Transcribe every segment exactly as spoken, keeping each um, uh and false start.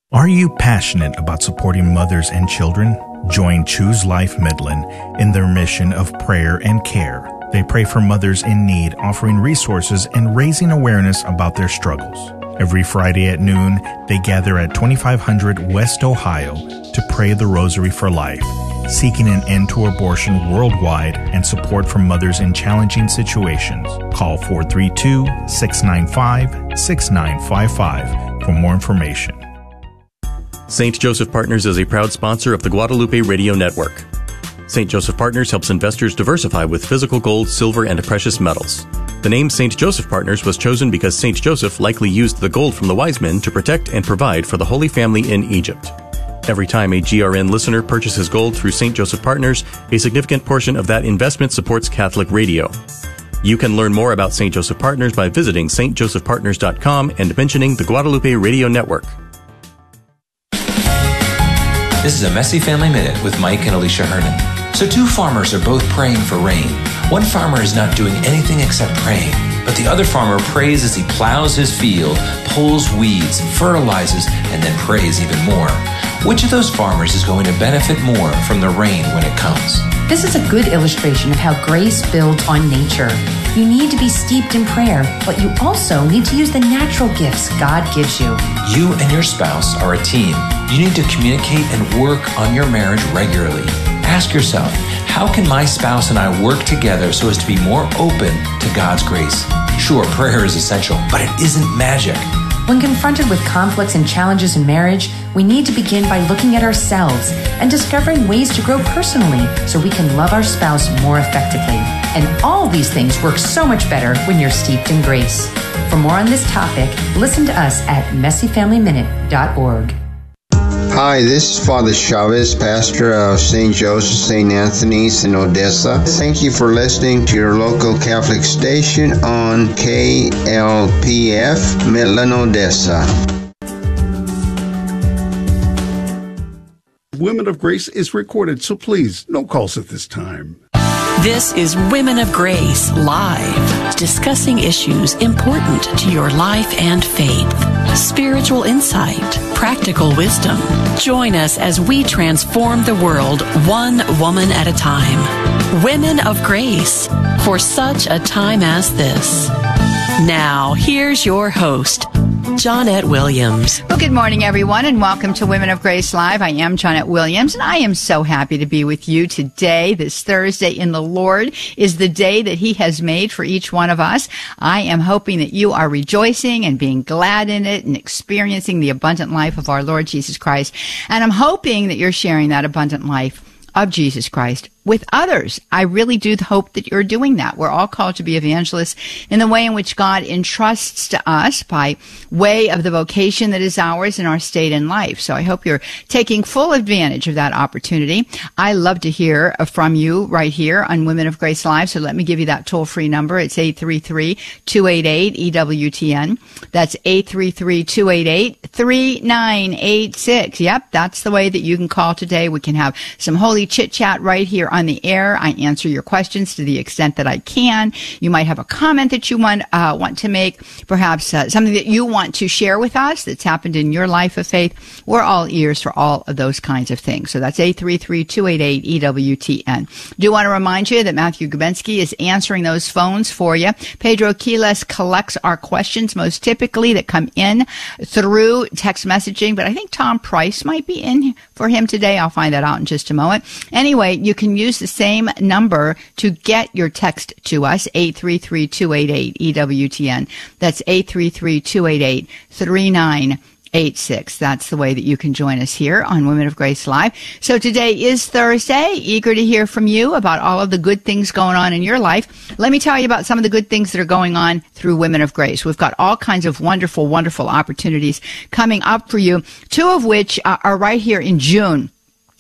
Are you passionate about supporting mothers and children? Join Choose Life Midland in their mission of prayer and care. They pray for mothers in need, offering resources and raising awareness about their struggles. Every Friday at noon, they gather at twenty-five hundred West Ohio to pray the Rosary for Life, seeking an end to abortion worldwide and support for mothers in challenging situations. Call four three two, six nine five, six nine five five for more information. Saint Joseph Partners is a proud sponsor of the Guadalupe Radio Network. Saint Joseph Partners helps investors diversify with physical gold, silver, and precious metals. The name Saint Joseph Partners was chosen because Saint Joseph likely used the gold from the wise men to protect and provide for the Holy Family in Egypt. Every time a G R N listener purchases gold through Saint Joseph Partners, a significant portion of that investment supports Catholic radio. You can learn more about Saint Joseph Partners by visiting s t joseph partners dot com and mentioning the Guadalupe Radio Network. This is a Messy Family Minute with Mike and Alicia Hernan. So two farmers are both praying for rain. One farmer is not doing anything except praying, but the other farmer prays as he plows his field, pulls weeds, fertilizes, and then prays even more. Which of those farmers is going to benefit more from the rain when it comes? This is a good illustration of how grace builds on nature. You need to be steeped in prayer, but you also need to use the natural gifts God gives you. You and your spouse are a team. You need to communicate and work on your marriage regularly. Ask yourself, how can my spouse and I work together so as to be more open to God's grace? Sure, prayer is essential, but it isn't magic. When confronted with conflicts and challenges in marriage, we need to begin by looking at ourselves and discovering ways to grow personally so we can love our spouse more effectively. And all these things work so much better when you're steeped in grace. For more on this topic, listen to us at messy family minute dot org. Hi, this is Father Chavez, pastor of Saint Joseph, Saint Anthony's in Odessa. Thank you for listening to your local Catholic station on K L P F, Midland, Odessa. Women of Grace is recorded, so please, no calls at this time. This is Women of Grace Live, discussing issues important to your life and faith. Spiritual insight, practical wisdom. Join us as we transform the world one woman at a time. Women of Grace, for such a time as this. Now, here's your host, Johnette Williams. Well, good morning, everyone, and welcome to Women of Grace Live. I am Johnette Williams, and I am so happy to be with you today. This Thursday in the Lord is the day that He has made for each one of us. I am hoping that you are rejoicing and being glad in it and experiencing the abundant life of our Lord Jesus Christ. And I'm hoping that you're sharing that abundant life of Jesus Christ with others. I really do hope that you're doing that. We're all called to be evangelists in the way in which God entrusts to us by way of the vocation that is ours in our state in life. So I hope you're taking full advantage of that opportunity. I love to hear from you right here on Women of Grace Live. So let me give you that toll-free number. It's eight three three, two eight eight, E W T N. That's eight three three, two eight eight, three nine eight six. Yep, that's the way that you can call today. We can have some holy chit-chat right here on the air. I answer your questions to the extent that I can. You might have a comment that you want uh, want to make, perhaps uh, something that you want to share with us that's happened in your life of faith. We're all ears for all of those kinds of things. So that's eight three three, two eight eight, E W T N. Do want to remind you that Matthew Gubensky is answering those phones for you. Pedro Quiles collects our questions most typically that come in through text messaging, but I think Tom Price might be in for him today. I'll find that out in just a moment. Anyway, you can use the same number to get your text to us, eight three three, two eight eight, E W T N. That's eight three three, two eight eight, three nine eight six. That's the way that you can join us here on Women of Grace Live. So today is Thursday. Eager to hear from you about all of the good things going on in your life. Let me tell you about some of the good things that are going on through Women of Grace. We've got all kinds of wonderful, wonderful opportunities coming up for you, two of which uh, are right here in June.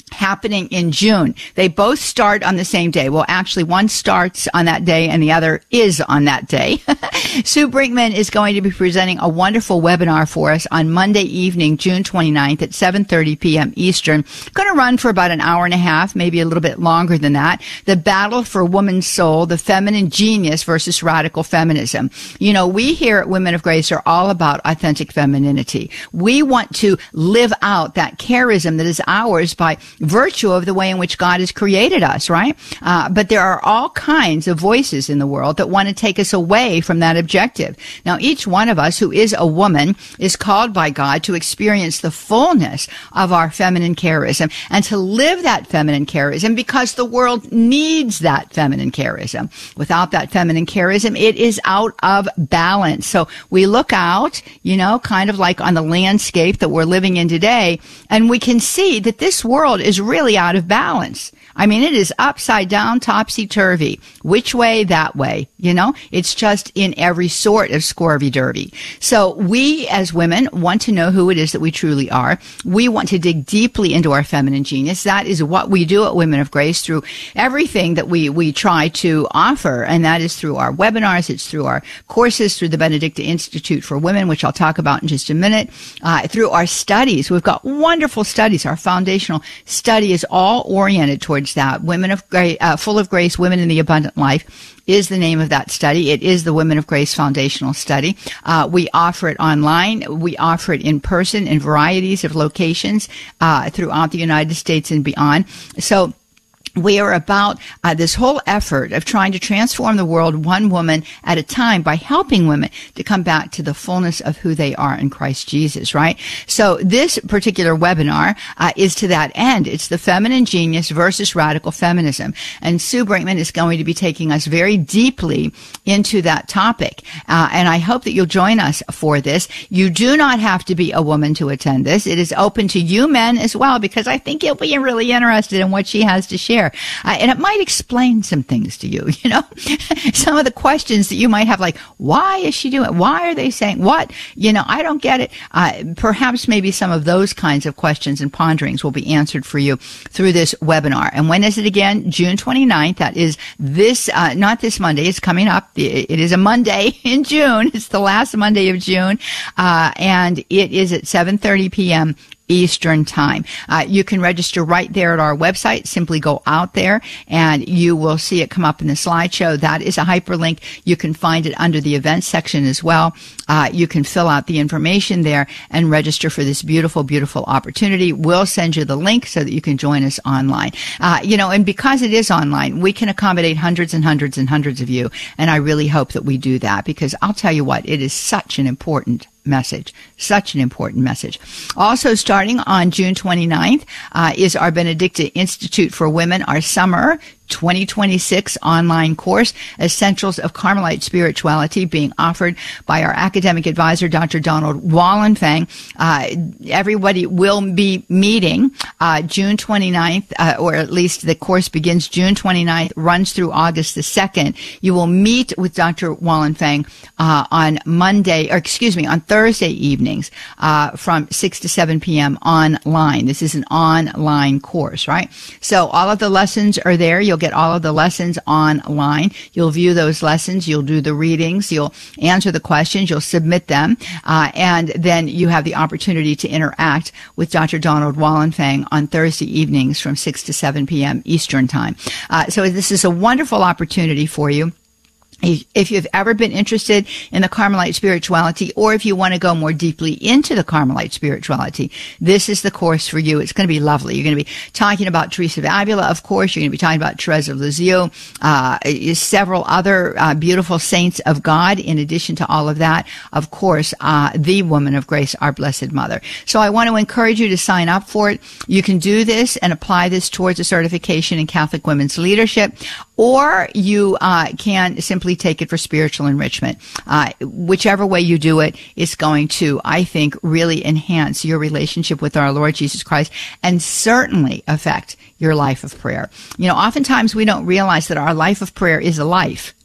happening in June. They both start on the same day. Well, actually, one starts on that day and the other is on that day. Sue Brinkman is going to be presenting a wonderful webinar for us on Monday evening, June twenty-ninth at seven thirty p.m. Eastern. Going to run for about an hour and a half, maybe a little bit longer than that. The battle for woman's soul, the feminine genius versus radical feminism. You know, we here at Women of Grace are all about authentic femininity. We want to live out that charism that is ours by virtue of the way in which God has created us, right? Uh, but there are all kinds of voices in the world that want to take us away from that objective. Now, each one of us who is a woman is called by God to experience the fullness of our feminine charism and to live that feminine charism because the world needs that feminine charism. Without that feminine charism, it is out of balance. So we look out, you know, kind of like on the landscape that we're living in today, and we can see that this world is is really out of balance. I mean, it is upside down, topsy-turvy. Which way, that way. You know, it's just in every sort of scorvy-dervy. So we as women want to know who it is that we truly are. We want to dig deeply into our feminine genius. That is what we do at Women of Grace through everything that we, we try to offer. And that is through our webinars. It's through our courses, through the Benedicta Institute for Women, which I'll talk about in just a minute, uh, through our studies. We've got wonderful studies. Our foundational study is all oriented towards that. Women of Grace, uh, Full of Grace, Women in the Abundant Life is the name of that study. It is the Women of Grace Foundational Study. Uh, we offer it online. We offer it in person in varieties of locations uh, throughout the United States and beyond. So we are about uh, this whole effort of trying to transform the world one woman at a time by helping women to come back to the fullness of who they are in Christ Jesus, right? So this particular webinar uh, is to that end. It's the feminine genius versus radical feminism. And Sue Brinkman is going to be taking us very deeply into that topic. Uh, and I hope that you'll join us for this. You do not have to be a woman to attend this. It is open to you men as well, because I think you'll be really interested in what she has to share. Uh, and it might explain some things to you, you know, some of the questions that you might have, like, why is she doing it? Why are they saying what? You know, I don't get it. Uh, perhaps maybe some of those kinds of questions and ponderings will be answered for you through this webinar. And when is it again? June twenty-ninth. That is this, uh, not this Monday. It's coming up. It is a Monday in June. It's the last Monday of June. Uh, and it is at seven thirty p.m. Eastern Time. Uh, you can register right there at our website. Simply go out there and you will see it come up in the slideshow. That is a hyperlink. You can find it under the events section as well. Uh, you can fill out the information there and register for this beautiful, beautiful opportunity. We'll send you the link so that you can join us online. Uh, you know, and because it is online, we can accommodate hundreds and hundreds and hundreds of you. And I really hope that we do that, because I'll tell you what, it is such an important message. Such an important message. Also starting on June twenty-ninth uh, is our Benedicta Institute for Women, our summer twenty twenty-six online course, Essentials of Carmelite Spirituality, being offered by our academic advisor, Doctor Donald Wallenfang. Uh, everybody will be meeting uh, June twenty-ninth, uh, or at least the course begins June twenty-ninth, runs through August the second. You will meet with Doctor Wallenfang uh, on Monday, or excuse me, on Thursday evenings uh, from six to seven p.m. online. This is an online course, right? So all of the lessons are there. You'll get all of the lessons online. You'll view those lessons. You'll do the readings. You'll answer the questions. You'll submit them. Uh, and then you have the opportunity to interact with Doctor Donald Wallenfang on Thursday evenings from six to seven p.m. Eastern Time. Uh, so this is a wonderful opportunity for you. If you've ever been interested in the Carmelite spirituality, or if you want to go more deeply into the Carmelite spirituality, this is the course for you. It's going to be lovely. You're going to be talking about Teresa of Avila, of course. You're going to be talking about Therese of Lisieux, uh, several other uh, beautiful saints of God. In addition to all of that, of course, uh, the Woman of Grace, our Blessed Mother. So I want to encourage you to sign up for it. You can do this and apply this towards a certification in Catholic women's leadership, or you uh, can simply take it for spiritual enrichment. Uh, whichever way you do it, it's going to, I think, really enhance your relationship with our Lord Jesus Christ, and certainly affect your life of prayer. You know, oftentimes we don't realize that our life of prayer is a life.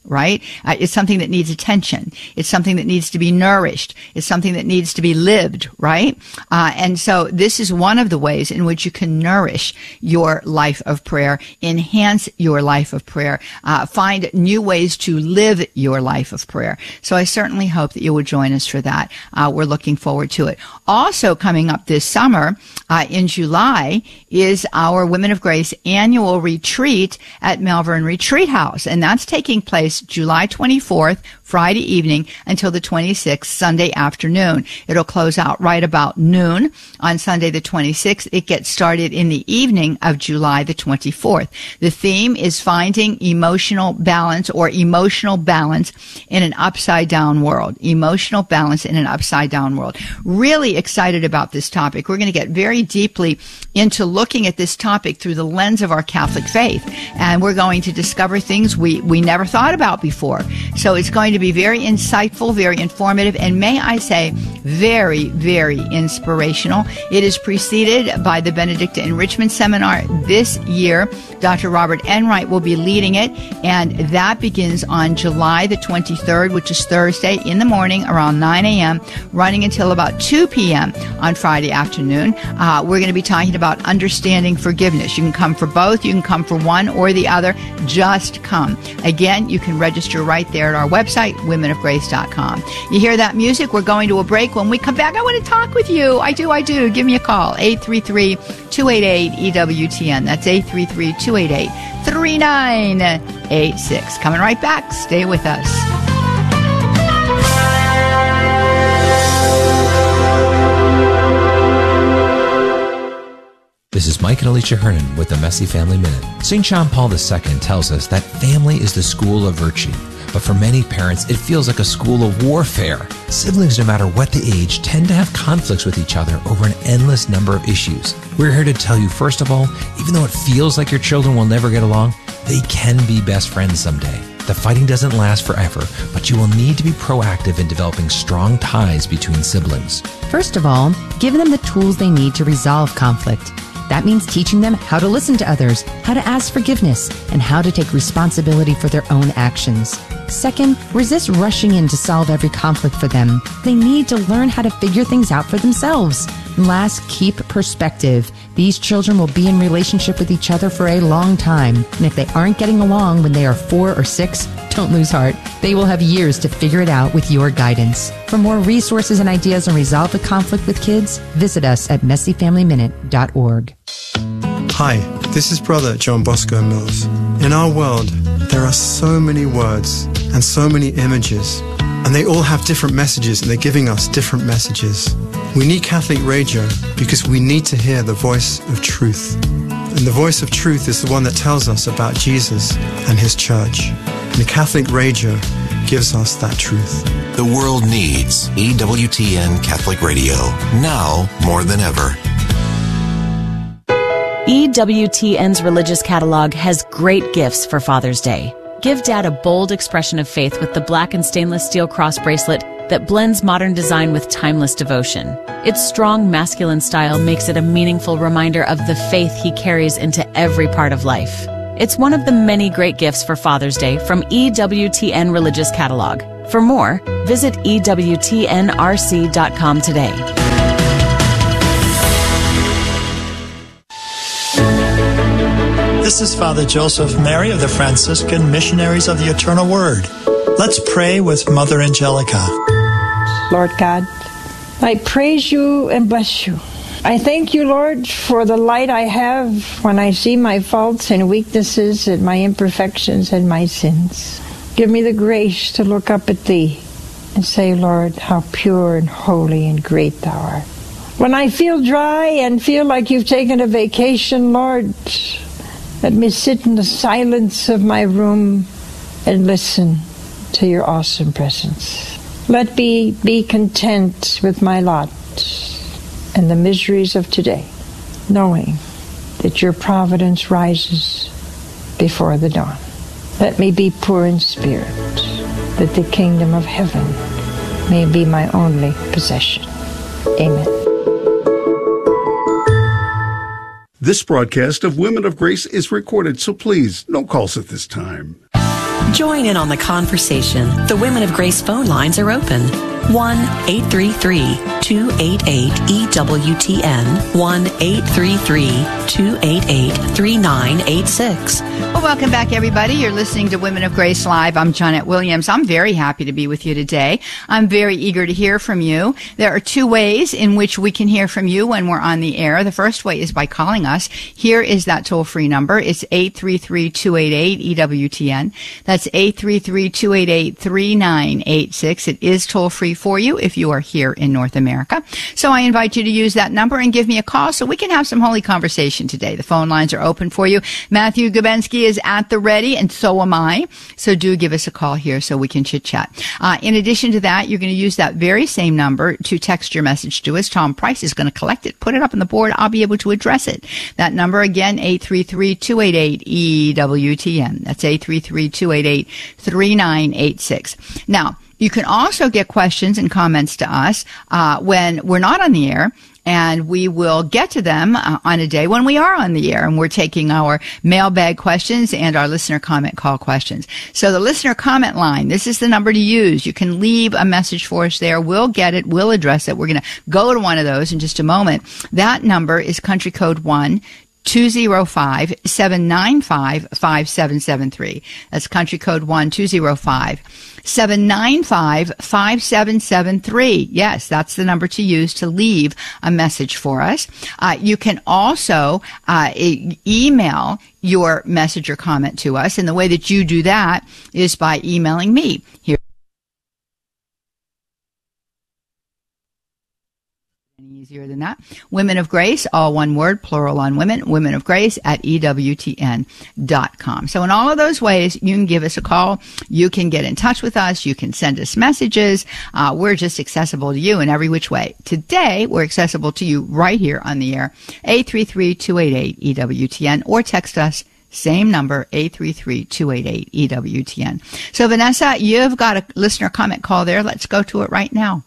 right? Uh, it's something that needs attention. It's something that needs to be nourished. It's something that needs to be lived, right? Uh, and so this is one of the ways in which you can nourish your life of prayer, enhance your life of prayer, uh, find new ways to live your life of prayer. So I certainly hope that you will join us for that. Uh, we're looking forward to it. Also coming up this summer, uh, in July, is our Women of Grace annual retreat at Malvern Retreat House. And that's taking place July twenty-fourth, Friday evening, until the twenty-sixth, Sunday afternoon. It'll close out right about noon on Sunday the twenty-sixth. It gets started in the evening of July the twenty-fourth. The theme is finding emotional balance or emotional balance in an upside down world. Emotional balance in an upside down world. Really excited about this topic. We're going to get very deeply into looking at this topic through the lens of our Catholic faith. And we're going to discover things we, we never thought about before. So it's going to be very insightful, very informative, and may I say, very, very inspirational. It is preceded by the Benedicta Enrichment Seminar this year. Doctor Robert Enright will be leading it, and that begins on July the twenty-third, which is Thursday in the morning around nine a.m., running until about two p.m. on Friday afternoon. Uh, we're going to be talking about understanding forgiveness. You can come for both. You can come for one or the other. Just come. Again, you can register right there at our website, women of grace dot com. You hear that music? We're going to a break. When we come back, I want to talk with you. I do, I do. Give me a call, eight three three, two eight eight, E W T N. That's eight three three, two eight eight, three nine eight six. Coming right back. Stay with us. This is Mike and Alicia Hernon with the Messy Family Minute. Saint John Paul the Second tells us that family is the school of virtue. But for many parents, it feels like a school of warfare. Siblings, no matter what the age, tend to have conflicts with each other over an endless number of issues. We're here to tell you, first of all, even though it feels like your children will never get along, they can be best friends someday. The fighting doesn't last forever, but you will need to be proactive in developing strong ties between siblings. First of all, give them the tools they need to resolve conflict. That means teaching them how to listen to others, how to ask forgiveness, and how to take responsibility for their own actions. Second, resist rushing in to solve every conflict for them. They need to learn how to figure things out for themselves. Last, keep perspective. These children will be in relationship with each other for a long time, and if they aren't getting along when they are four or six, don't lose heart. They will have years to figure it out with your guidance. For more resources and ideas on resolve the conflict with kids, visit us at messy family minute dot org. Hi, this is Brother John Bosco Mills. In our world, there are so many words and so many images, and they all have different messages, and they're giving us different messages. We need Catholic radio because we need to hear the voice of truth. And the voice of truth is the one that tells us about Jesus and his church. And Catholic radio gives us that truth. The world needs E W T N Catholic Radio, now more than ever. E W T N's religious catalog has great gifts for Father's Day. Give Dad a bold expression of faith with the black and stainless steel cross bracelet that blends modern design with timeless devotion. Its strong masculine style makes it a meaningful reminder of the faith he carries into every part of life. It's one of the many great gifts for Father's Day from E W T N Religious Catalog. For more, visit E W T N R C dot com today. This is Father Joseph Mary of the Franciscan Missionaries of the Eternal Word. Let's pray with Mother Angelica. Lord God, I praise you and bless you. I thank you, Lord, for the light I have when I see my faults and weaknesses and my imperfections and my sins. Give me the grace to look up at thee and say, Lord, how pure and holy and great thou art. When I feel dry and feel like you've taken a vacation, Lord, let me sit in the silence of my room and listen to your awesome presence. Let me be content with my lot and the miseries of today, knowing that your providence rises before the dawn. Let me be poor in spirit, that the kingdom of heaven may be my only possession. Amen. This broadcast of Women of Grace is recorded, so please, no calls at this time. Join in on the conversation. The Women of Grace phone lines are open. one eight three three, two eight eight, E W T N, one eight three three, two eight eight, three nine eight six. Well, welcome back, everybody. You're listening to Women of Grace Live. I'm Janet Williams. I'm very happy to be with you today. I'm very eager to hear from you. There are two ways in which we can hear from you when we're on the air. The first way is by calling us. Here is that toll-free number. It's eight three three, two eight eight, E W T N. That's eight three three, two eight eight, three nine eight six. It is toll-free for you if you are here in North America. So I invite you to use that number and give me a call so we can have some holy conversation today. The phone lines are open for you. Matthew Gubensky is at the ready, and so am I. So do give us a call here so we can chit-chat. Uh, in addition to that, you're going to use that very same number to text your message to us. Tom Price is going to collect it, put it up on the board. I'll be able to address it. That number again, eight three three, two eight eight, E W T N. That's eight three three, two eight eight, three nine eight six. Now, you can also get questions and comments to us uh, when we're not on the air, and we will get to them uh, on a day when we are on the air, and we're taking our mailbag questions and our listener comment call questions. So the listener comment line, this is the number to use. You can leave a message for us there. We'll get it. We'll address it. We're going to go to one of those in just a moment. That number is country code one, two zero five, seven nine five, five seven seven three. That's country code one, two zero five, seven nine five, five seven seven three. Yes, that's the number to use to leave a message for us. Uh, you can also uh, e- email your message or comment to us, and the way that you do that is by emailing me. Here. Easier than that. Women of Grace, all one word, plural on women, women of grace at E W T N dot com. So in all of those ways, you can give us a call. You can get in touch with us. You can send us messages. Uh, we're just accessible to you in every which way. Today, we're accessible to you right here on the air, eight three three, two eight eight, E W T N, or text us. Same number, eight three three, two eight eight, E W T N. So Vanessa, you've got a listener comment call there. Let's go to it right now.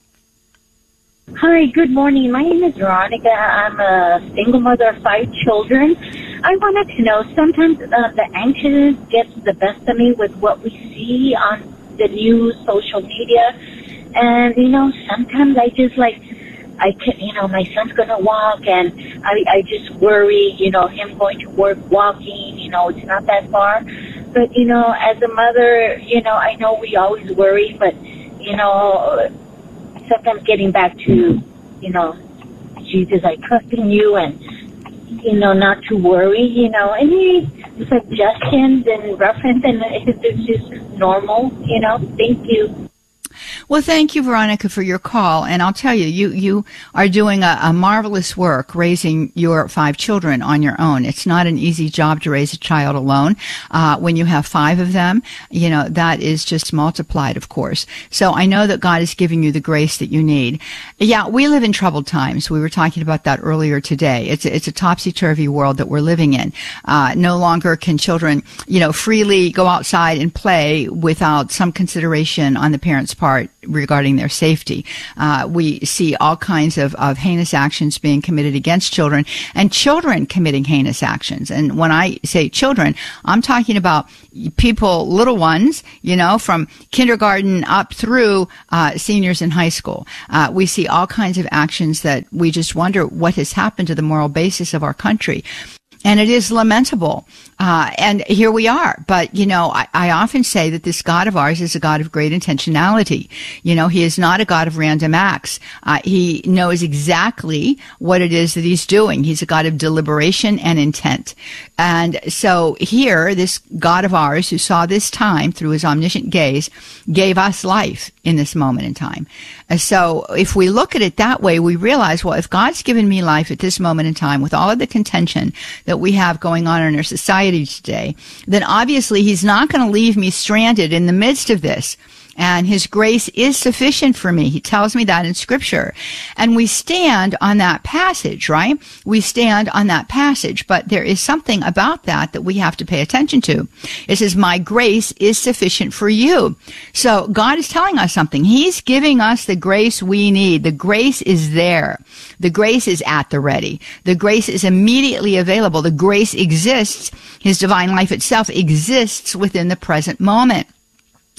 Hi, good morning. My name is Veronica. I'm a single mother of five children. I wanted to know, sometimes uh, the anxious gets the best of me with what we see on the news, social media. And, you know, sometimes I just like, I can, you know, my son's going to walk, and I, I just worry, you know, him going to work walking, you know, it's not that far. But, you know, as a mother, you know, I know we always worry, but, you know, sometimes getting back to, you know, Jesus, I trust in you, and, you know, not to worry, you know, any suggestions and reference, and it's just normal, you know. Thank you. Well, thank you, Veronica, for your call. And I'll tell you, you, you are doing a, a marvelous work raising your five children on your own. It's not an easy job to raise a child alone. Uh, when you have five of them, you know, that is just multiplied, of course. So I know that God is giving you the grace that you need. Yeah, we live in troubled times. We were talking about that earlier today. It's a, it's a topsy-turvy world that we're living in. Uh, no longer can children, you know, freely go outside and play without some consideration on the parents' part regarding their safety. Uh, we see all kinds of, of heinous actions being committed against children, and children committing heinous actions. And when I say children, I'm talking about people, little ones, you know, from kindergarten up through uh, seniors in high school. Uh, we see all kinds of actions that we just wonder what has happened to the moral basis of our country. And it is lamentable. Uh, and here we are. But, you know, I, I often say that this God of ours is a God of great intentionality. You know, he is not a God of random acts. Uh, he knows exactly what it is that he's doing. He's a God of deliberation and intent. And so here, this God of ours who saw this time through his omniscient gaze gave us life in this moment in time. And so if we look at it that way, we realize, well, if God's given me life at this moment in time with all of the contention that we have going on in our society today, then obviously he's not going to leave me stranded in the midst of this. And his grace is sufficient for me. He tells me that in Scripture. And we stand on that passage, right? We stand on that passage. But there is something about that that we have to pay attention to. It says, my grace is sufficient for you. So God is telling us something. He's giving us the grace we need. The grace is there. The grace is at the ready. The grace is immediately available. The grace exists. His divine life itself exists within the present moment.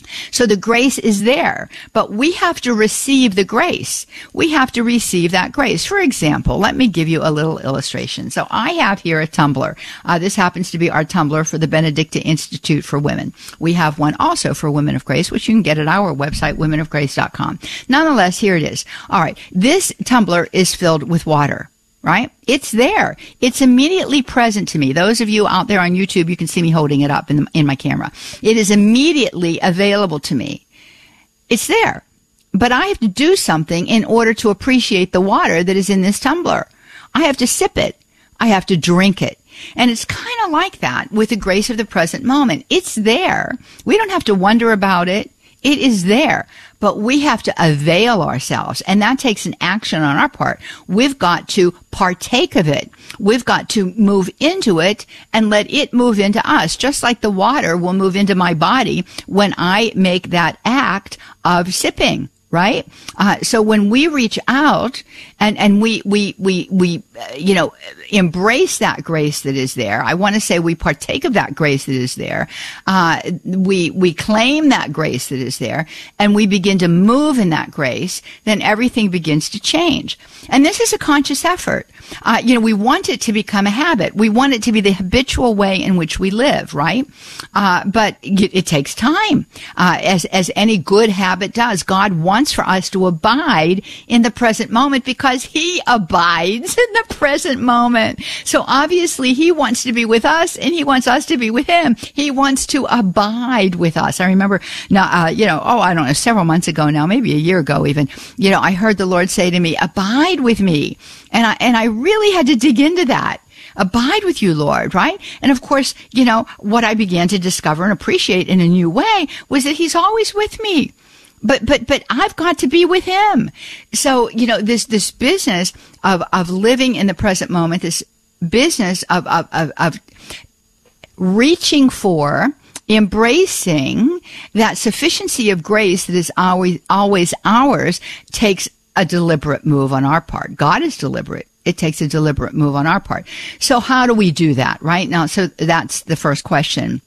So the grace is there, but we have to receive the grace. We have to receive that grace. For example, let me give you a little illustration. So I have here a tumbler. Uh, this happens to be our tumbler for the Benedicta Institute for Women. We have one also for Women of Grace, which you can get at our website, women of grace dot com. Nonetheless, here it is. All right. This tumbler is filled with water. Right? It's there. It's immediately present to me. Those of you out there on YouTube, you can see me holding it up in, the, in my camera. It is immediately available to me. It's there. But I have to do something in order to appreciate the water that is in this tumbler. I have to sip it. I have to drink it. And it's kind of like that with the grace of the present moment. It's there. We don't have to wonder about it. It is there, but we have to avail ourselves, and that takes an action on our part. We've got to partake of it. We've got to move into it and let it move into us, just like the water will move into my body when I make that act of sipping. Right? Uh, so when we reach out and, and we, we, we, we, uh, you know, embrace that grace that is there, I want to say we partake of that grace that is there. Uh, we, we claim that grace that is there and we begin to move in that grace, then everything begins to change. And this is a conscious effort. Uh, you know, we want it to become a habit. We want it to be the habitual way in which we live, right? Uh, but it, it takes time, uh, as, as any good habit does. God wants for us to abide in the present moment because he abides in the present moment. So obviously he wants to be with us and he wants us to be with him. He wants to abide with us. I remember now, uh, you know, oh, I don't know, several months ago now, maybe a year ago even, you know, I heard the Lord say to me, abide with me. And I, and I really had to dig into that. Abide with you, Lord, right? And of course, you know, what I began to discover and appreciate in a new way was that he's always with me. But, but, but I've got to be with him. So, you know, this, this business of, of living in the present moment, this business of, of, of, of reaching for, embracing that sufficiency of grace that is always, always ours takes a deliberate move on our part. God is deliberate. It takes a deliberate move on our part. So how do we do that, right? Now, so that's the first question.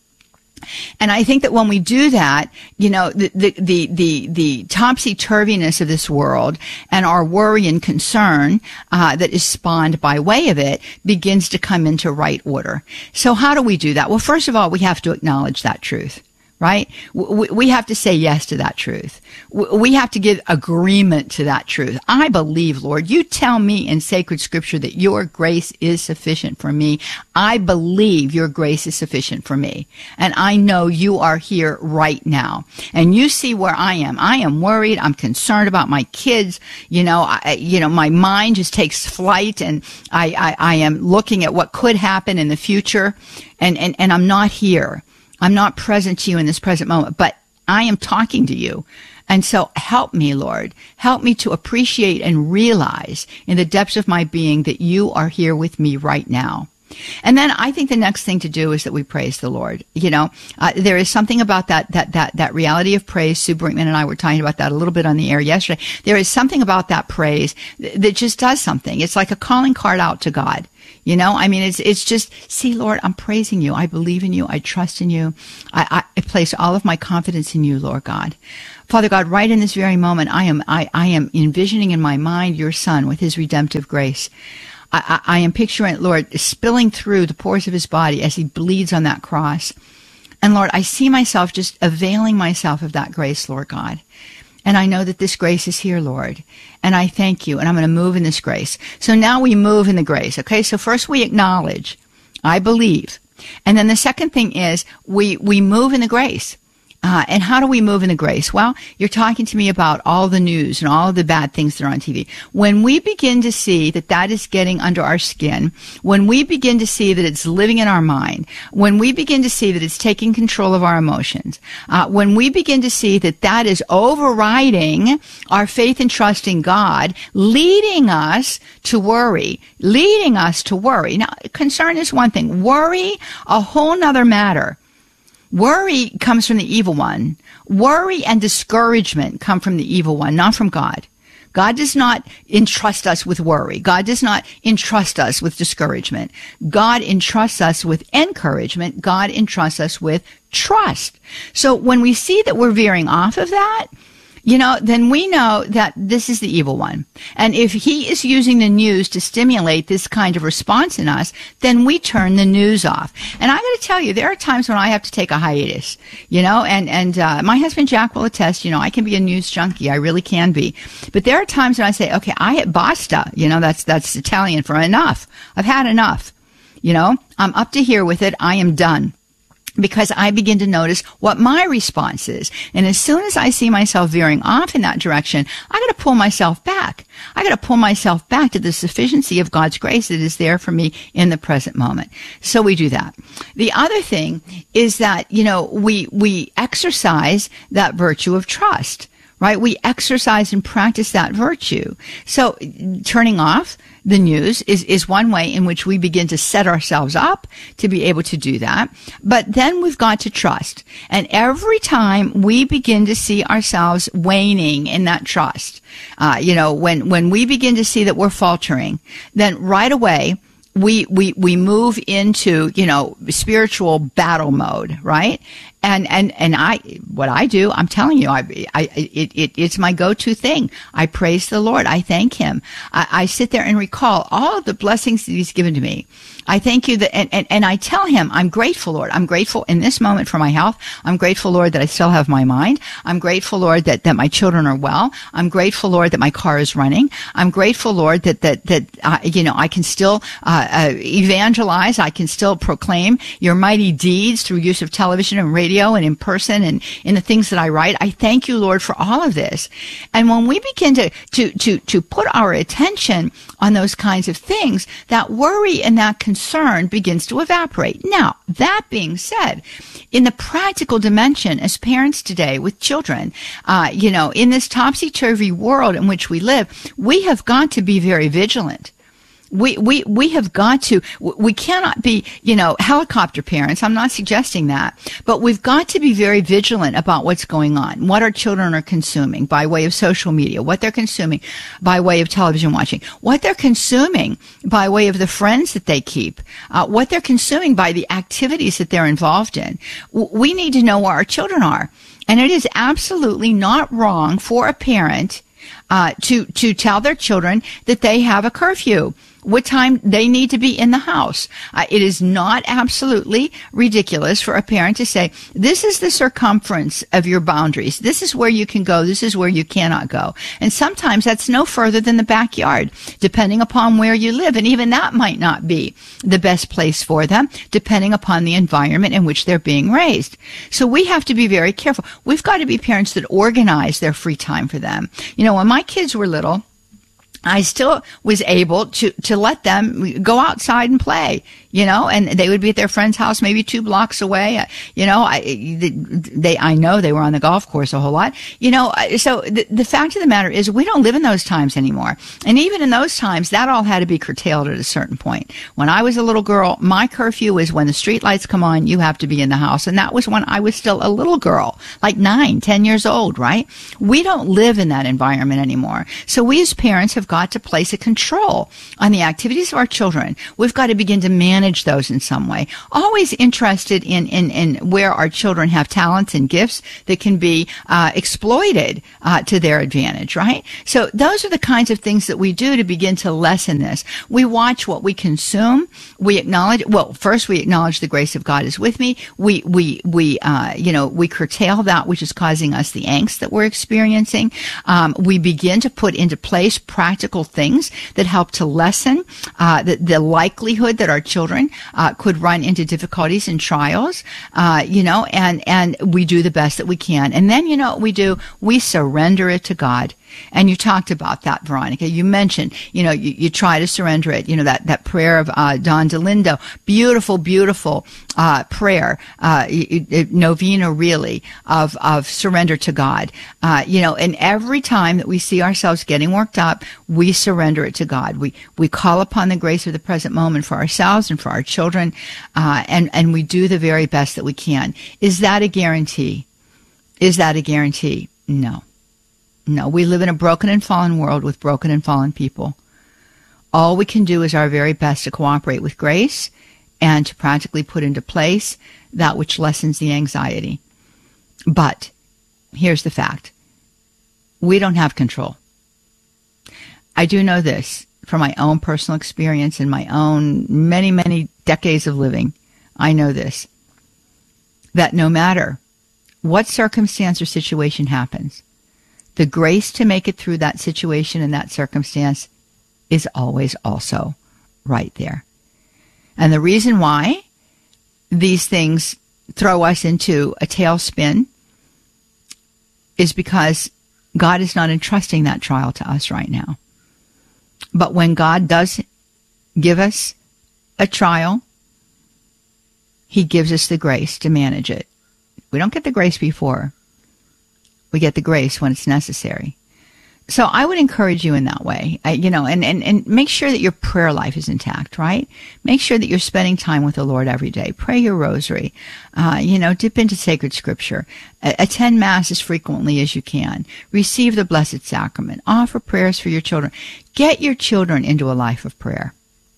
And I think that when we do that, you know, the, the, the, the, the topsy-turviness of this world and our worry and concern, uh, that is spawned by way of it begins to come into right order. So how do we do that? Well, first of all, we have to acknowledge that truth. Right? We have to say yes to that truth. We have to give agreement to that truth. I believe, Lord, you tell me in sacred scripture that your grace is sufficient for me. I believe your grace is sufficient for me. And I know you are here right now. And you see where I am. I am worried. I'm concerned about my kids. You know, I, you know, my mind just takes flight and I, I, I am looking at what could happen in the future. And, and, and I'm not here. I'm not present to you in this present moment, but I am talking to you. And so help me, Lord. Help me to appreciate and realize in the depths of my being that you are here with me right now. And then I think the next thing to do is that we praise the Lord. You know, uh, there is something about that, that, that, that reality of praise. Sue Brinkman and I were talking about that a little bit on the air yesterday. There is something about that praise th- that just does something. It's like a calling card out to God. You know, I mean, it's, it's just, see, Lord, I'm praising you. I believe in you. I trust in you. I, I place all of my confidence in you, Lord God. Father God, right in this very moment, I am, I, I am envisioning in my mind your son with his redemptive grace. I, I, I am picturing, Lord, spilling through the pores of his body as he bleeds on that cross. And Lord, I see myself just availing myself of that grace, Lord God. And I know that this grace is here, Lord. And I thank you. And I'm going to move in this grace. So now we move in the grace. Okay. So first we acknowledge, I believe. And then the second thing is we, we move in the grace. Uh, and how do we move in the grace? Well, you're talking to me about all the news and all of the bad things that are on T V. When we begin to see that that is getting under our skin, when we begin to see that it's living in our mind, when we begin to see that it's taking control of our emotions, uh, when we begin to see that that is overriding our faith and trust in God, leading us to worry, leading us to worry. Now, concern is one thing. Worry, a whole nother matter. Worry comes from the evil one. Worry and discouragement come from the evil one, not from God. God does not entrust us with worry. God does not entrust us with discouragement. God entrusts us with encouragement. God entrusts us with trust. So when we see that we're veering off of that, you know, then we know that this is the evil one. And if he is using the news to stimulate this kind of response in us, then we turn the news off. And I got to tell you, there are times when I have to take a hiatus, you know, and, and, uh, my husband Jack will attest, you know, I can be a news junkie. I really can be. But there are times when I say, okay, I hit basta, you know, that's, that's Italian for enough. I've had enough. You know, I'm up to here with it. I am done. Because I begin to notice what my response is. And as soon as I see myself veering off in that direction, I got to pull myself back. I got to pull myself back to the sufficiency of God's grace that is there for me in the present moment. So we do that. The other thing is that, you know, we, we exercise that virtue of trust, right? We exercise and practice that virtue. So turning off the news is, is one way in which we begin to set ourselves up to be able to do that. But then we've got to trust. And every time we begin to see ourselves waning in that trust, uh, you know, when, when we begin to see that we're faltering, then right away, we, we, we move into, you know, spiritual battle mode, right? And, and, and I, what I do, I'm telling you, I, I, it, it, it's my go-to thing. I praise the Lord. I thank him. I, I sit there and recall all of the blessings that he's given to me. I thank you that, and, and, and I tell him, I'm grateful, Lord. I'm grateful in this moment for my health. I'm grateful, Lord, that I still have my mind. I'm grateful, Lord, that, that my children are well. I'm grateful, Lord, that my car is running. I'm grateful, Lord, that, that, that, uh, you know, I can still, uh, uh, evangelize. I can still proclaim your mighty deeds through use of television and radio and in person and in the things that I write. I thank you, Lord, for all of this. And when we begin to, to, to, to put our attention on those kinds of things, that worry and that concern begins to evaporate. Now, that being said, in the practical dimension, as parents today with children, uh, you know, in this topsy-turvy world in which we live, we have got to be very vigilant. We, we, we have got to, we cannot be, you know, helicopter parents. I'm not suggesting that, but we've got to be very vigilant about what's going on, what our children are consuming by way of social media, what they're consuming by way of television watching, what they're consuming by way of the friends that they keep, uh, what they're consuming by the activities that they're involved in. We need to know where our children are. And it is absolutely not wrong for a parent, uh, to, to tell their children that they have a curfew, what time they need to be in the house. Uh, it is not absolutely ridiculous for a parent to say, this is the circumference of your boundaries. This is where you can go. This is where you cannot go. And sometimes that's no further than the backyard, depending upon where you live. And even that might not be the best place for them, depending upon the environment in which they're being raised. So we have to be very careful. We've got to be parents that organize their free time for them. You know, when my kids were little, I still was able to, to let them go outside and play, you know, and they would be at their friend's house maybe two blocks away. You know, I, they, I know they were on the golf course a whole lot, you know, so the, the fact of the matter is we don't live in those times anymore. And even in those times, that all had to be curtailed at a certain point. When I was a little girl, my curfew is when the street lights come on, you have to be in the house. And that was when I was still a little girl, like nine, ten years old, right? We don't live in that environment anymore. So we as parents have got to place a control on the activities of our children. We've got to begin to manage those in some way. Always interested in, in, in where our children have talents and gifts that can be uh, exploited uh, to their advantage, right? So those are the kinds of things that we do to begin to lessen this. We watch what we consume. We acknowledge, well, first we acknowledge the grace of God is with me. We, we, we, uh, you know, we curtail that which is causing us the angst that we're experiencing. Um, we begin to put into place practical things that help to lessen uh, the, the likelihood that our children uh, could run into difficulties and trials, uh, you know, and, and we do the best that we can. And then, you know what we do? We surrender it to God. And you talked about that, Veronica. You mentioned, you know, you, you try to surrender it. You know, that, that prayer of uh, Don DeLindo. Beautiful, beautiful uh, prayer, uh, novena really, of, of surrender to God. Uh, you know, and every time that we see ourselves getting worked up, we surrender it to God. We, we call upon the grace of the present moment for ourselves and for our children, uh, and, and we do the very best that we can. Is that a guarantee? Is that a guarantee? No. No, we live in a broken and fallen world with broken and fallen people. All we can do is our very best to cooperate with grace and to practically put into place that which lessens the anxiety. But here's the fact. We don't have control. I do know this from my own personal experience and my own many, many decades of living. I know this, that no matter what circumstance or situation happens, the grace to make it through that situation and that circumstance is always also right there. And the reason why these things throw us into a tailspin is because God is not entrusting that trial to us right now. But when God does give us a trial, he gives us the grace to manage it. We don't get the grace before. We get the grace when it's necessary. So I would encourage you in that way, I, you know, and, and, and make sure that your prayer life is intact, right? Make sure that you're spending time with the Lord every day. Pray your rosary, uh, you know, dip into sacred scripture, a- attend mass as frequently as you can, receive the Blessed Sacrament, offer prayers for your children. Get your children into a life of prayer.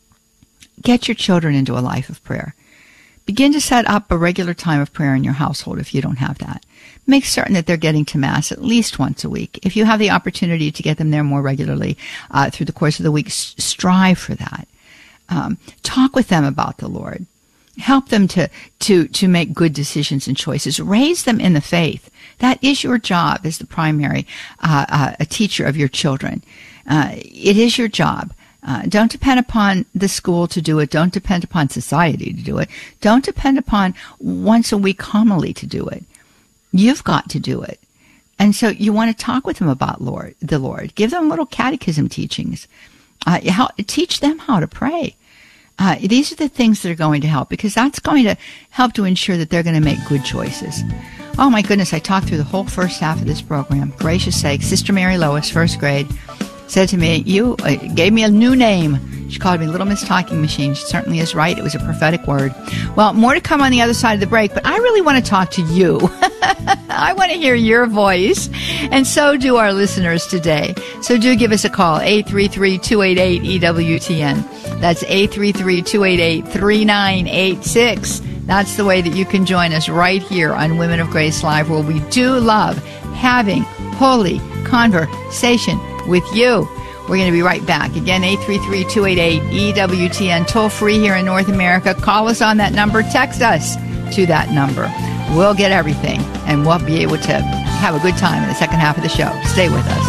Get your children into a life of prayer. Begin to set up a regular time of prayer in your household if you don't have that. Make certain that they're getting to Mass at least once a week. If you have the opportunity to get them there more regularly uh, through the course of the week, s- strive for that. Um, talk with them about the Lord. Help them to, to, to make good decisions and choices. Raise them in the faith. That is your job as the primary uh, uh, a teacher of your children. Uh, it is your job. Uh, don't depend upon the school to do it. Don't depend upon society to do it. Don't depend upon once a week homily to do it. You've got to do it. And so you want to talk with them about Lord, the Lord. Give them little catechism teachings. Uh, how, teach them how to pray. Uh, these are the things that are going to help, because that's going to help to ensure that they're going to make good choices. Oh my goodness, I talked through the whole first half of this program. Gracious sake, Sister Mary Lois, first grade, said to me, you uh, gave me a new name. She called me Little Miss Talking Machine. She certainly is right. It was a prophetic word. Well, more to come on the other side of the break, but I really want to talk to you. I want to hear your voice, and so do our listeners today. So do give us a call, eight three three, two eight eight, E W T N. That's eight three three, two eight eight, three nine eight six. That's the way that you can join us right here on Women of Grace Live, where we do love having holy conversation with you. We're going to be right back. Again, eight three three, two eight eight, E W T N, toll free here in North America. Call us on that number. Text us to that number. We'll get everything, and we'll be able to have a good time in the second half of the show. Stay with us.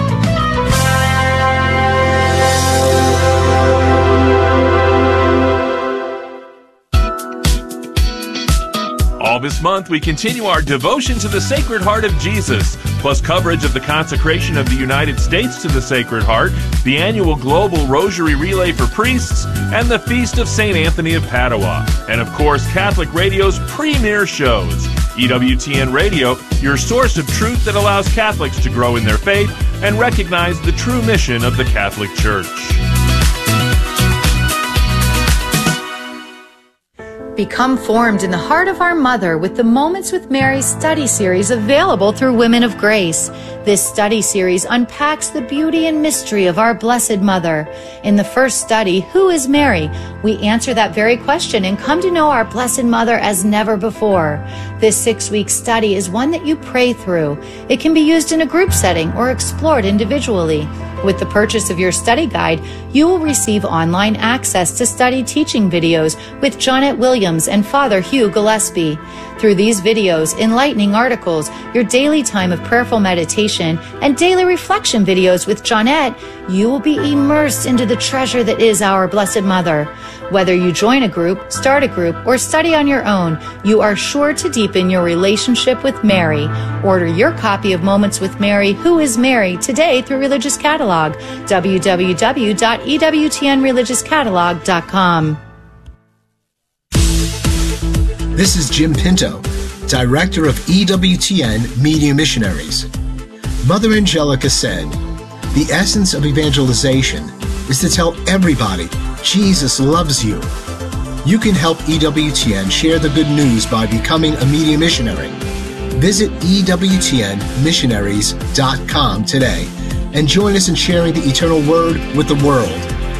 All this month, we continue our devotion to the Sacred Heart of Jesus, plus coverage of the consecration of the United States to the Sacred Heart, the annual Global Rosary Relay for Priests, and the Feast of Saint Anthony of Padua. And of course, Catholic Radio's premier shows. E W T N Radio, your source of truth that allows Catholics to grow in their faith and recognize the true mission of the Catholic Church. Become formed in the heart of our Mother with the Moments with Mary study series available through Women of Grace. This study series unpacks the beauty and mystery of our Blessed Mother. In the first study, Who is Mary? We answer that very question and come to know our Blessed Mother as never before. This six-week study is one that you pray through. It can be used in a group setting or explored individually. With the purchase of your study guide, you will receive online access to study teaching videos with Jonette Williams and Father Hugh Gillespie. Through these videos, enlightening articles, your daily time of prayerful meditation, and daily reflection videos with Jonette, you will be immersed into the treasure that is our Blessed Mother. Whether you join a group, start a group, or study on your own, you are sure to deepen your relationship with Mary. Order your copy of Moments with Mary, Who is Mary, today through Religious Catalog, w w w dot e w t n religious catalog dot com. This is Jim Pinto, Director of E W T N Media Missionaries. Mother Angelica said, "The essence of evangelization is to tell everybody Jesus loves you." You can help E W T N share the good news by becoming a media missionary. Visit E W T N missionaries dot com today and join us in sharing the eternal word with the world.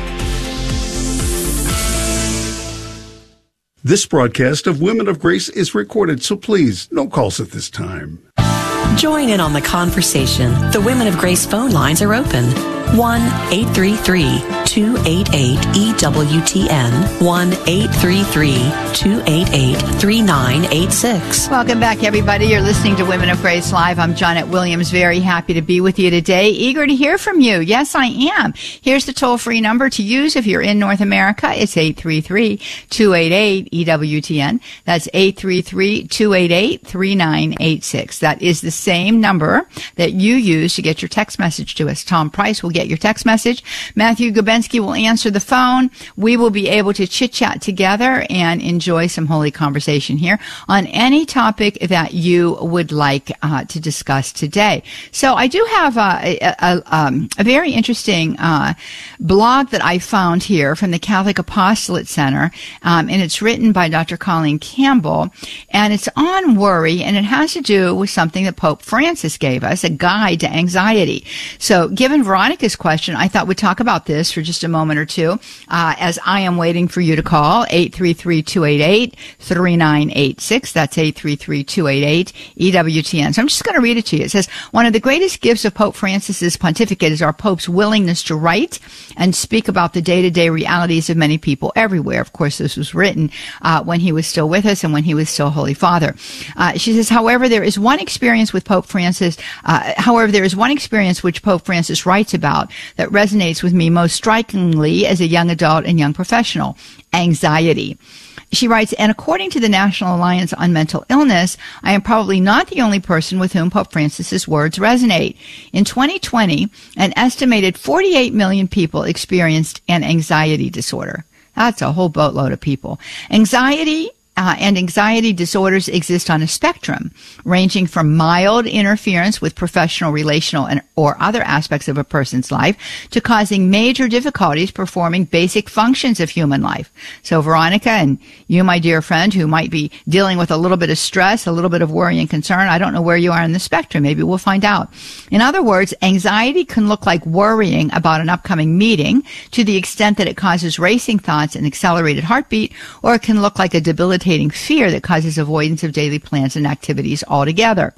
This broadcast of Women of Grace is recorded, so please, no calls at this time. Join in on the conversation. The Women of Grace phone lines are open. one eight three three, two eight eight, E W T N. one eight three three, two eight eight, three nine eight six. Welcome back, everybody. You're listening to Women of Grace Live. I'm Janet Williams. Very happy to be with you today. Eager to hear from you. Yes, I am. Here's the toll-free number to use if you're in North America. It's eight three three, two eight eight, E W T N. That's eight three three, two eight eight, three nine eight six. That is the same number that you use to get your text message to us. Tom Price will get your text message. Matthew Gubensky will answer the phone. We will be able to chit-chat together and enjoy some holy conversation here on any topic that you would like uh, to discuss today. So I do have a, a, a, um, a very interesting uh, blog that I found here from the Catholic Apostolate Center, um, and it's written by Doctor Colleen Campbell, and it's on worry, and it has to do with something that Pope Francis gave us, a guide to anxiety. So given Veronica's question, I thought we'd talk about this for just a moment or two uh, as I am waiting for you to call eight three three, two eight eight, three nine eight six. That's eight three three, two eight eight, E W T N. So I'm just going to read it to you. It says, one of the greatest gifts of Pope Francis's pontificate is our Pope's willingness to write and speak about the day-to-day realities of many people everywhere. Of course, this was written uh, when he was still with us and when he was still Holy Father. Uh, she says, however, there is one experience with Pope Francis, uh, however, there is one experience which Pope Francis writes about that resonates with me most strikingly as a young adult and young professional: anxiety. She writes, and according to the National Alliance on Mental Illness, I am probably not the only person with whom Pope Francis's words resonate. In twenty twenty, an estimated forty-eight million people experienced an anxiety disorder. That's a whole boatload of people. Anxiety Uh, and anxiety disorders exist on a spectrum, ranging from mild interference with professional, relational, and or other aspects of a person's life to causing major difficulties performing basic functions of human life. So, Veronica, and you, my dear friend, who might be dealing with a little bit of stress, a little bit of worry and concern, I don't know where you are in the spectrum. Maybe we'll find out. In other words, anxiety can look like worrying about an upcoming meeting to the extent that it causes racing thoughts and accelerated heartbeat, or it can look like a debilitating fear that causes avoidance of daily plans and activities altogether.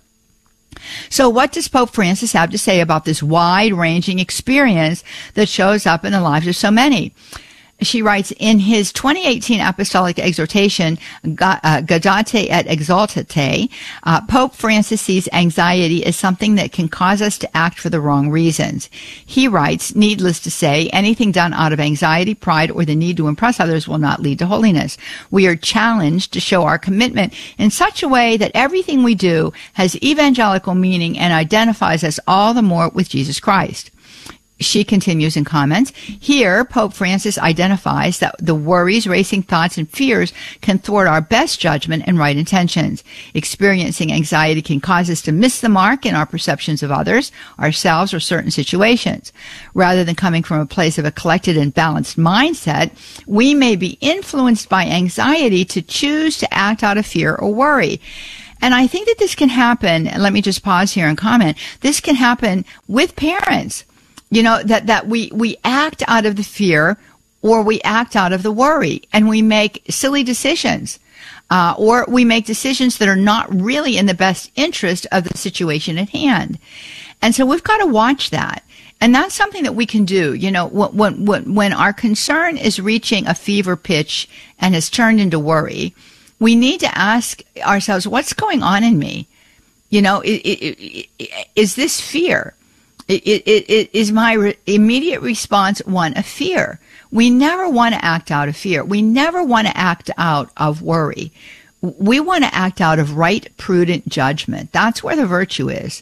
So what does Pope Francis have to say about this wide-ranging experience that shows up in the lives of so many? She writes, in his twenty eighteen apostolic exhortation, Gaudete et Exsultate, uh, Pope Francis sees anxiety as something that can cause us to act for the wrong reasons. He writes, needless to say, anything done out of anxiety, pride, or the need to impress others will not lead to holiness. We are challenged to show our commitment in such a way that everything we do has evangelical meaning and identifies us all the more with Jesus Christ. She continues and comments, here, Pope Francis identifies that the worries, racing thoughts, and fears can thwart our best judgment and right intentions. Experiencing anxiety can cause us to miss the mark in our perceptions of others, ourselves, or certain situations. Rather than coming from a place of a collected and balanced mindset, we may be influenced by anxiety to choose to act out of fear or worry. And I think that this can happen, and let me just pause here and comment, this can happen with parents. You know, that, that we, we act out of the fear or we act out of the worry, and we make silly decisions. Uh, or we make decisions that are not really in the best interest of the situation at hand. And so we've got to watch that. And that's something that we can do. You know, when, when, when our concern is reaching a fever pitch and has turned into worry, we need to ask ourselves, what's going on in me? You know, it, it, it, is this fear? It, it, it is my re- immediate response one of fear? We never want to act out of fear. We never want to act out of worry. We want to act out of right, prudent judgment. That's where the virtue is.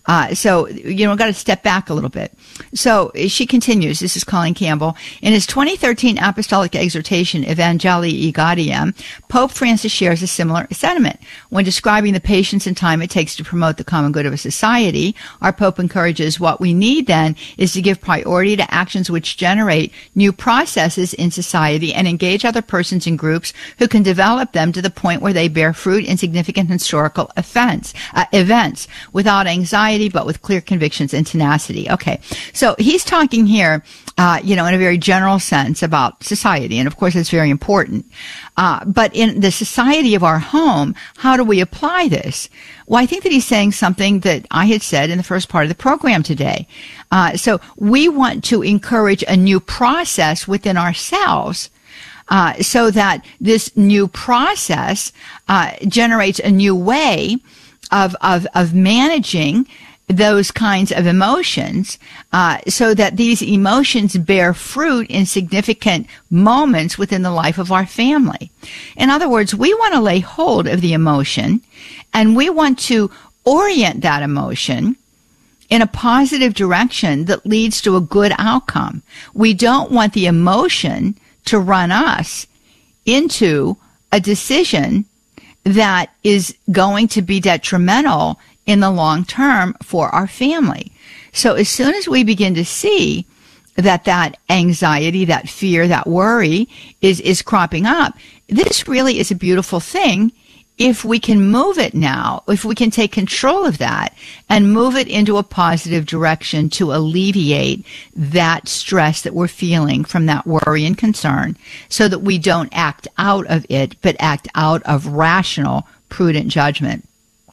Uh, so, you know, got to step back a little bit. So she continues, this is Colleen Campbell. In his twenty thirteen apostolic exhortation, Evangelii Gaudium, Pope Francis shares a similar sentiment. When describing the patience and time it takes to promote the common good of a society, our Pope encourages what we need then is to give priority to actions which generate new processes in society and engage other persons and groups who can develop them to the point where they bear fruit in significant historical offense, uh, events without anxiety but with clear convictions and tenacity. Okay, so he's talking here, uh, you know, in a very general sense about society, and of course it's very important. Uh, but in the society of our home, how do we apply this? Well, I think that he's saying something that I had said in the first part of the program today. Uh, so we want to encourage a new process within ourselves, uh, so that this new process uh, generates a new way of of of managing those kinds of emotions, uh, so that these emotions bear fruit in significant moments within the life of our family. In other words, we want to lay hold of the emotion, and we want to orient that emotion in a positive direction that leads to a good outcome. We don't want the emotion to run us into a decision that is going to be detrimental in the long term for our family. So as soon as we begin to see that that anxiety, that fear, that worry is, is cropping up, this really is a beautiful thing if we can move it now, if we can take control of that and move it into a positive direction to alleviate that stress that we're feeling from that worry and concern, so that we don't act out of it, but act out of rational, prudent judgment.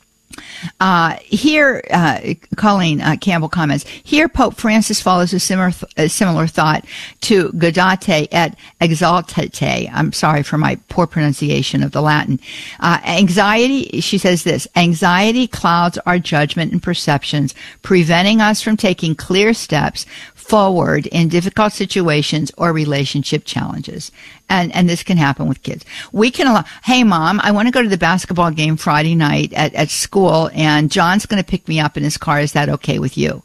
Uh, here, uh, Colleen uh, Campbell comments, here Pope Francis follows a similar, th- a similar thought to Gaudete et Exsultate. I'm sorry for my poor pronunciation of the Latin. Uh, anxiety, she says this, anxiety clouds our judgment and perceptions, preventing us from taking clear steps forward in difficult situations or relationship challenges. And, and this can happen with kids. We can allow, hey mom, I want to go to the basketball game Friday night at, at school, and John's going to pick me up in his car. Is that okay with you?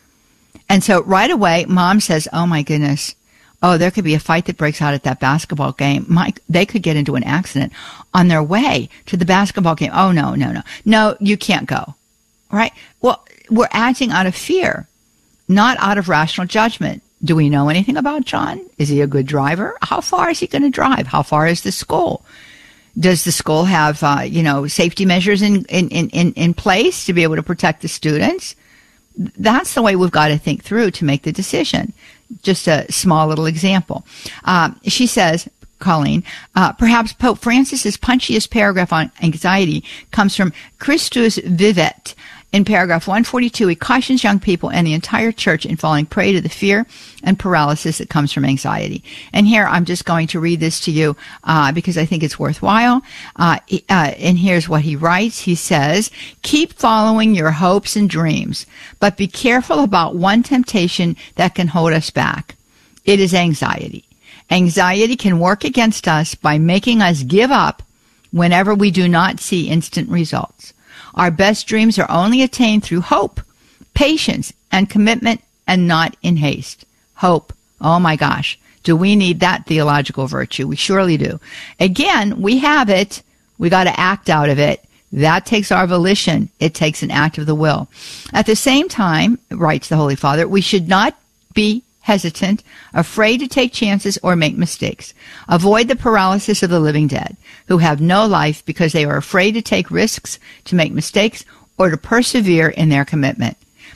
And so right away, mom says, oh my goodness. Oh, there could be a fight that breaks out at that basketball game. Mike, they could get into an accident on their way to the basketball game. Oh no, no, no. No, you can't go. Right? Well, we're acting out of fear, not out of rational judgment. Do we know anything about John? Is he a good driver? How far is he going to drive? How far is the school? Does the school have, uh, you know, safety measures in, in, in, in place to be able to protect the students? That's the way we've got to think through to make the decision. Just a small little example. Uh, she says, Colleen, uh, perhaps Pope Francis's punchiest paragraph on anxiety comes from Christus Vivet. In paragraph one forty-two, he cautions young people and the entire church in falling prey to the fear and paralysis that comes from anxiety. And here, I'm just going to read this to you uh, because I think it's worthwhile. Uh, uh, and here's what he writes. He says, keep following your hopes and dreams, but be careful about one temptation that can hold us back. It is anxiety. Anxiety can work against us by making us give up whenever we do not see instant results. Our best dreams are only attained through hope, patience, and commitment, and not in haste. Hope. Oh my gosh. Do we need that theological virtue? We surely do. Again, we have it. We got to act out of it. That takes our volition. It takes an act of the will. At the same time, writes the Holy Father, we should not be hesitant, afraid to take chances or make mistakes. Avoid the paralysis of the living dead, who have no life because they are afraid to take risks, to make mistakes, or to persevere in their commitment.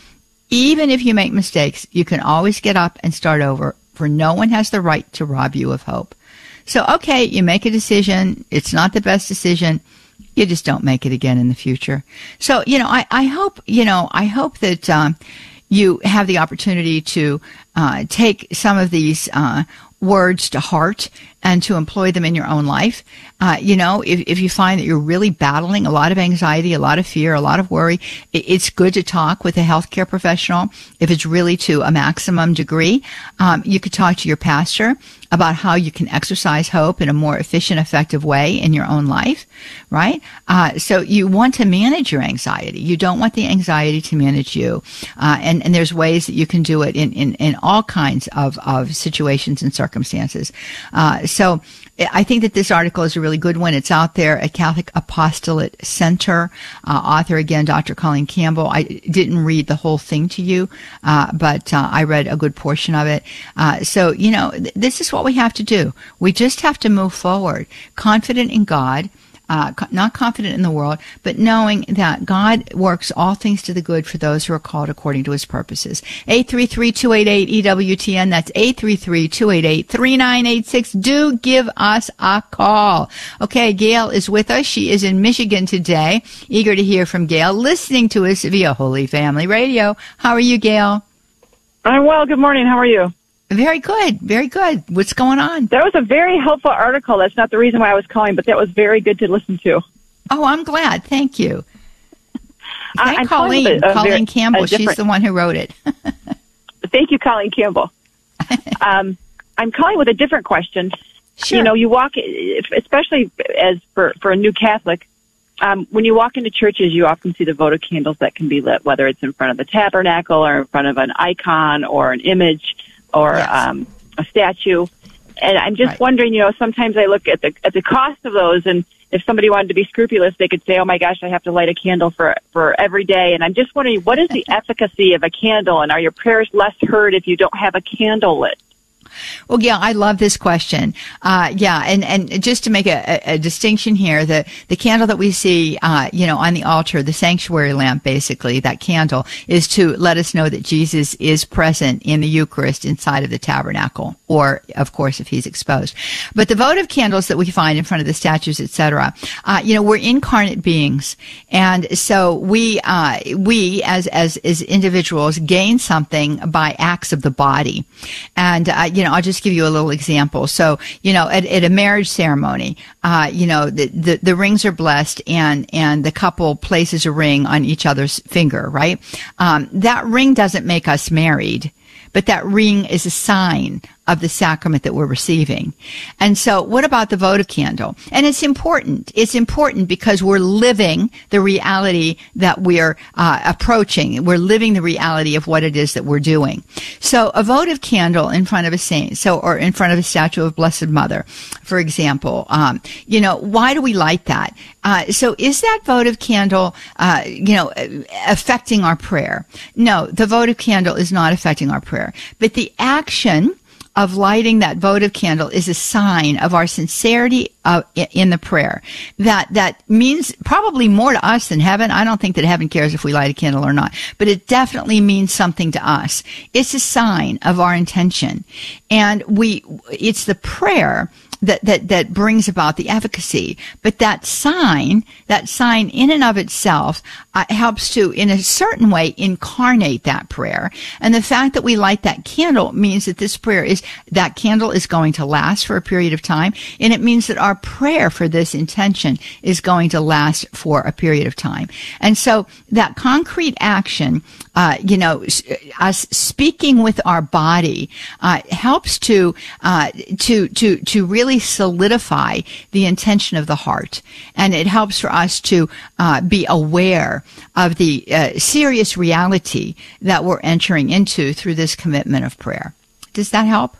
Even if you make mistakes, you can always get up and start over, for no one has the right to rob you of hope. So, okay, you make a decision. It's not the best decision. You just don't make it again in the future. So, you know, I, I hope, you know, I hope that, um, you have the opportunity to uh, take some of these uh, words to heart and to employ them in your own life. Uh, you know, if, if you find that you're really battling a lot of anxiety, a lot of fear, a lot of worry, it, it's good to talk with a healthcare professional. If it's really to a maximum degree, um, you could talk to your pastor about how you can exercise hope in a more efficient, effective way in your own life, right? Uh, so you want to manage your anxiety. You don't want the anxiety to manage you. Uh, and, and there's ways that you can do it in, in, in all kinds of, of situations and circumstances. Uh, so I think that this article is a really good one. It's out there at Catholic Apostolate Center. Uh, author, again, Doctor Colleen Campbell. I didn't read the whole thing to you, uh, but uh, I read a good portion of it. Uh, so, you know, th- this is what we have to do. We just have to move forward, confident in God, Uh, not confident in the world, but knowing that God works all things to the good for those who are called according to his purposes. eight three three, two eight eight, E W T N. That's eight three three, two eight eight, three nine eight six. Do give us a call. Okay, Gail is with us. She is in Michigan today. Eager to hear from Gail, listening to us via Holy Family Radio. How are you, Gail? I'm well. Good morning. How are you? Very good. Very good. What's going on? That was a very helpful article. That's not the reason why I was calling, but that was very good to listen to. Oh, I'm glad. Thank you. Thank I'm Colleen. a, a Colleen very, Campbell. She's the one who wrote it. Thank you, Colleen Campbell. um, I'm calling with a different question. Sure. You know, you walk, especially as for, for a new Catholic, um, when you walk into churches, you often see the votive candles that can be lit, whether it's in front of the tabernacle or in front of an icon or an image or yes. um, a statue. And I'm just right. wondering, you know, sometimes I look at the at the cost of those, and if somebody wanted to be scrupulous, they could say, oh, my gosh, I have to light a candle for, for every day. And I'm just wondering, what is the efficacy of a candle, and are your prayers less heard if you don't have a candle lit? Well, yeah, I love this question. Uh, yeah, and, and just to make a, a, a distinction here, the, the candle that we see, uh, you know, on the altar, the sanctuary lamp, basically, that candle is to let us know that Jesus is present in the Eucharist inside of the tabernacle, or, of course, if he's exposed. But the votive candles that we find in front of the statues, et cetera, uh, you know, we're incarnate beings. And so we, uh, we as, as, as individuals gain something by acts of the body. And, uh, you know, I'll just give you a little example. So, you know, at, at a marriage ceremony, uh, you know, the, the, the rings are blessed, and, and the couple places a ring on each other's finger, right? Um, that ring doesn't make us married, but that ring is a sign of the sacrament that we're receiving. And so what about the votive candle? And it's important. It's important because we're living the reality that we're uh, approaching. We're living the reality of what it is that we're doing. So a votive candle in front of a saint, so, or in front of a statue of Blessed Mother, for example, um, you know, why do we light that? Uh, so is that votive candle, uh, you know, affecting our prayer? No, the votive candle is not affecting our prayer, but the action of lighting that votive candle is a sign of our sincerity uh, in the prayer. That that means probably more to us than heaven. I don't think that heaven cares if we light a candle or not, but it definitely means something to us. It's a sign of our intention, and we. It's the prayer that, that, that brings about the efficacy. But that sign, that sign in and of itself, uh, helps to, in a certain way, incarnate that prayer. And the fact that we light that candle means that this prayer is, that candle is going to last for a period of time. And it means that our prayer for this intention is going to last for a period of time. And so that concrete action, uh, you know, us speaking with our body, uh, helps to, uh, to, to, to really solidify the intention of the heart. And it helps for us to uh, be aware of the uh, serious reality that we're entering into through this commitment of prayer. Does that help?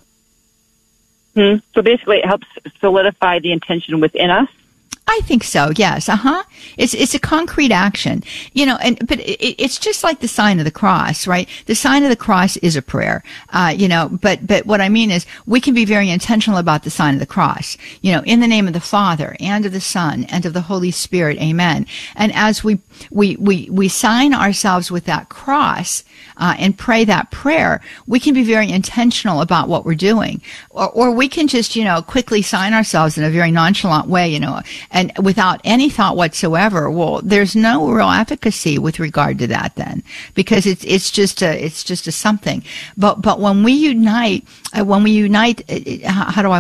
Hmm. So basically it helps solidify the intention within us? I think so. Yes. Uh huh. It's it's a concrete action, you know. And but it, it's just like the sign of the cross, right? The sign of the cross is a prayer, uh, you know. But but what I mean is, we can be very intentional about the sign of the cross, you know, in the name of the Father and of the Son and of the Holy Spirit. Amen. And as we we we we sign ourselves with that cross uh, and pray that prayer, we can be very intentional about what we're doing, or or we can just, you know, quickly sign ourselves in a very nonchalant way, you know. And without any thought whatsoever, well, there's no real efficacy with regard to that then, because it's it's just a it's just a something. But but when we unite, uh, when we unite, uh, how, how do I